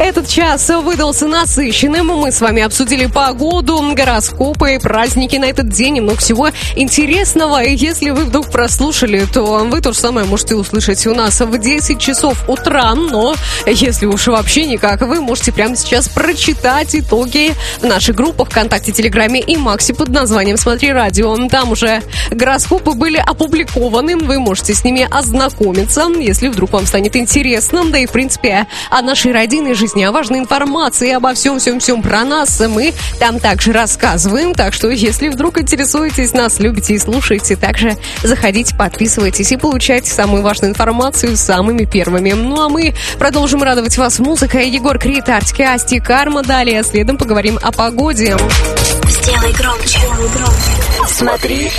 Этот час выдался насыщенным. Мы с вами обсудили погоду, гороскопы, праздники на этот день и много всего интересного. И если вы вдруг прослушали, то вы то же самое можете услышать у нас в 10 часов утра. Но если уж вообще никак, вы можете прямо сейчас прочитать итоги в наших группах ВКонтакте, Телеграме и Максе под названием «Смотри радио». Там уже гороскопы были опубликованы. Вы можете с ними ознакомиться, если вдруг вам станет интересно. Да и, в принципе, о нашей родийной жизни, о важной информации, обо всем про нас мы там также рассказываем. Так что, если вдруг интересуетесь нас, любите и слушаете, также заходите, подписывайтесь и получайте самую важную информацию самыми первыми. Ну а мы продолжим радовать вас музыкой. Егор Крид, Артик и Асти, Карма. Далее следом поговорим о погоде. Сделай громче. Смотри